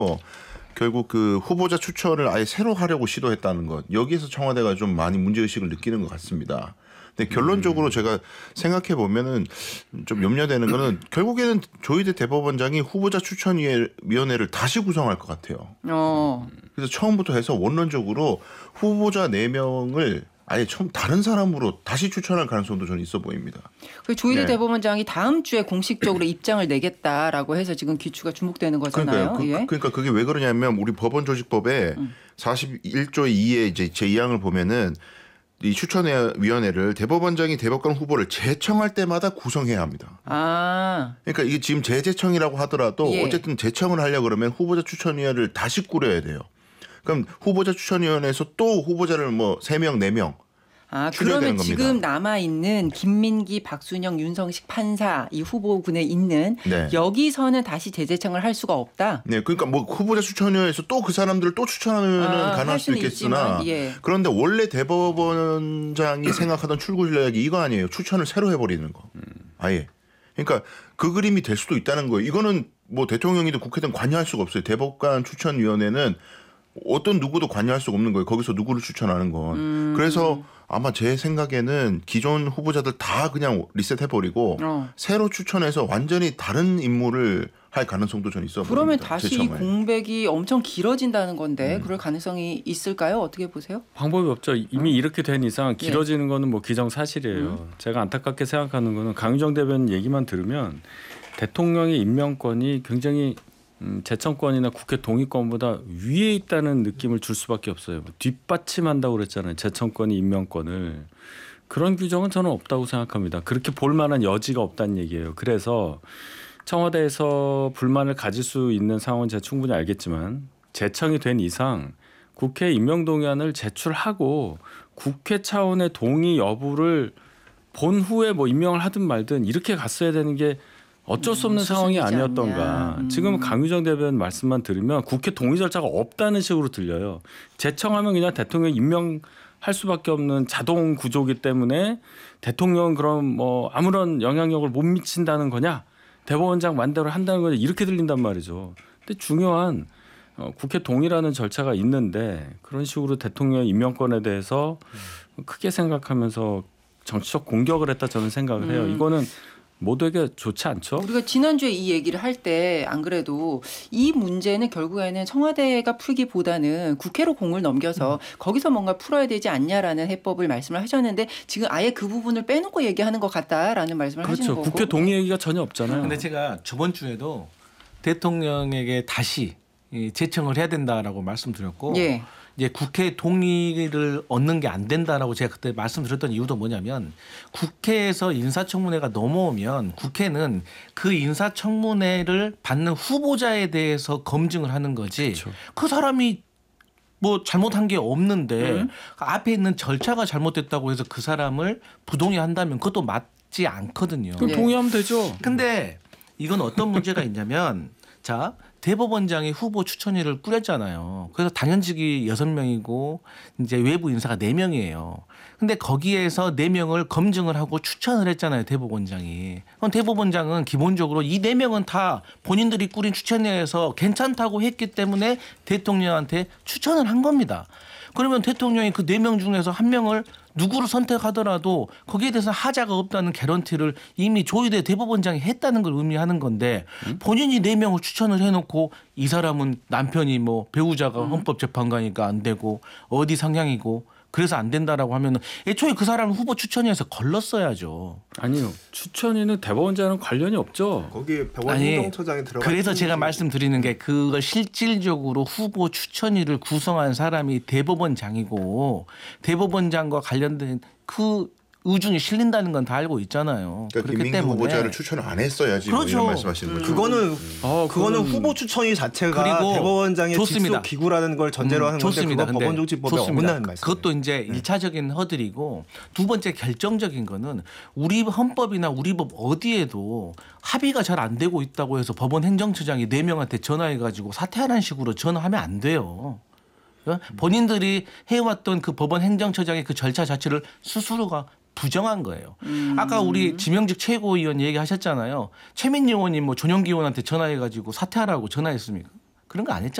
결국 그 후보자 추천을 아예 새로 하려고 시도했다는 것. 여기에서 청와대가 좀 많이 문제의식을 느끼는 것 같습니다. 근데 결론적으로 제가 생각해 보면은 좀 염려되는 거는 결국에는 조희대 대법원장이 후보자 추천위원회를 다시 구성할 것 같아요. 그래서 처음부터 해서 원론적으로 후보자 4명을 아예 처음 다른 사람으로 다시 추천할 가능성도 저는 있어 보입니다. 그 조희대 대법원장이 다음 주에 공식적으로 입장을 내겠다라고 해서 지금 귀추가 주목되는 거잖아요. 그러니까 그게 왜 그러냐면 우리 법원조직법에 41조 2의 이제 제2항을 보면은 이 추천위원회를 대법원장이 대법관 후보를 제청할 때마다 구성해야 합니다. 그러니까 이게 지금 재제청이라고 하더라도 어쨌든 제청을 하려고 그러면 후보자 추천위원회를 다시 꾸려야 돼요. 그럼 후보자 추천위원회에서 또 후보자를 3명, 4명 그러면 지금 남아있는 김민기, 박순영, 윤성식 판사 이 후보군에 있는 여기서는 다시 재제청을 할 수가 없다? 네. 그러니까 후보자 추천위원회에서 또 그 사람들을 또 추천하는 가능할 수도 있겠으나 그런데 원래 대법원장이 생각하던 출구 전략이 이거 아니에요. 추천을 새로 해버리는 거. 아예. 그러니까 그 그림이 될 수도 있다는 거예요. 이거는 대통령이든 국회든 관여할 수가 없어요. 대법관 추천위원회는 어떤 누구도 관여할 수가 없는 거예요. 거기서 누구를 추천하는 건. 그래서 아마 제 생각에는 기존 후보자들 다 그냥 리셋해버리고 새로 추천해서 완전히 다른 인물을 할 가능성도 전 있어 보입니다. 그러면 다시 이 공백이 엄청 길어진다는 건데 그럴 가능성이 있을까요? 어떻게 보세요? 방법이 없죠. 이미 이렇게 된 이상 길어지는 거는 기정사실이에요. 제가 안타깝게 생각하는 거는 강유정 대변인 얘기만 들으면 대통령의 임명권이 굉장히 재청권이나 국회 동의권보다 위에 있다는 느낌을 줄 수밖에 없어요. 뒷받침한다고 그랬잖아요. 재청권이 임명권을. 그런 규정은 저는 없다고 생각합니다. 그렇게 볼 만한 여지가 없다는 얘기예요. 그래서 청와대에서 불만을 가질 수 있는 상황은 제가 충분히 알겠지만 재청이 된 이상 국회 임명동의안을 제출하고 국회 차원의 동의 여부를 본 후에 임명을 하든 말든 이렇게 갔어야 되는 게 어쩔 수 없는 상황이 아니었던가. 지금 강유정 대변인 말씀만 들으면 국회 동의 절차가 없다는 식으로 들려요. 제청하면 그냥 대통령 임명할 수밖에 없는 자동 구조기 때문에 대통령은 그럼 아무런 영향력을 못 미친다는 거냐. 대법원장 만대로 한다는 거냐. 이렇게 들린단 말이죠. 근데 중요한 국회 동의라는 절차가 있는데 그런 식으로 대통령 임명권에 대해서 크게 생각하면서 정치적 공격을 했다 저는 생각을 해요. 이거는 모두에게 좋지 않죠. 우리가 지난주에 이 얘기를 할 때 안 그래도 이 문제는 결국에는 청와대가 풀기보다는 국회로 공을 넘겨서 거기서 뭔가 풀어야 되지 않냐라는 해법을 말씀을 하셨는데 지금 아예 그 부분을 빼놓고 얘기하는 것 같다라는 말씀을 하시는 거고. 국회 동의 얘기가 전혀 없잖아요. 근데 제가 저번 주에도 대통령에게 다시 제청을 해야 된다라고 말씀드렸고 이제 국회 동의를 얻는 게 안 된다라고 제가 그때 말씀드렸던 이유도 뭐냐면 국회에서 인사청문회가 넘어오면 국회는 그 인사청문회를 받는 후보자에 대해서 검증을 하는 거지. 그 사람이 잘못한 게 없는데 앞에 있는 절차가 잘못됐다고 해서 그 사람을 부동의한다면 그것도 맞지 않거든요. 그럼 동의하면 되죠. 근데 이건 어떤 문제가 있냐면 대법원장이 후보 추천위를 꾸렸잖아요. 그래서 당연직이 6명이고 이제 외부 인사가 4명이에요. 근데 거기에서 4명을 검증을 하고 추천을 했잖아요. 대법원장이. 그럼 대법원장은 기본적으로 이 4명은 다 본인들이 꾸린 추천위에서 괜찮다고 했기 때문에 대통령한테 추천을 한 겁니다. 그러면 대통령이 그 4명 중에서 1명을 누구를 선택하더라도 거기에 대해서 하자가 없다는 개런티를 이미 조희대 대법원장이 했다는 걸 의미하는 건데 본인이 4명을 추천을 해놓고 이 사람은 남편이 배우자가 헌법재판관이니까 안 되고 어디 상향이고 그래서 안 된다라고 하면 애초에 그 사람 후보 추천위에서 걸렀어야죠. 아니요. 추천위는 대법원장은 관련이 없죠. 거기 병원 행정처장이 들어가. 그래서 제가 말씀드리는 게 그걸 실질적으로 후보 추천위를 구성한 사람이 대법원장이고 대법원장과 관련된 그 의중이 실린다는 건 다 알고 있잖아요. 그러니까 김민기 후보자를 추천을 안 했어야지. 그렇죠. 이런 말씀하시는 거죠. 그거는 후보 추천위 자체가 대법원장의 직속 기구라는 걸 전제로 하는 건데 그거 법원조직법에 어긋나는 말씀. 그것도 이제 1차적인 허들이고 두 번째 결정적인 거는 우리 헌법이나 우리 법 어디에도 합의가 잘 안 되고 있다고 해서 법원 행정처장이 4명한테 전화해가지고 사퇴하라는 식으로 전화하면 안 돼요. 본인들이 해왔던 그 법원 행정처장의 그 절차 자체를 스스로가 부정한 거예요. 아까 우리 지명직 최고위원 얘기하셨잖아요. 최민희 의원이 전용기 의원한테 전화해가지고 사퇴하라고 전화했습니까? 그런 거 안 했잖아요.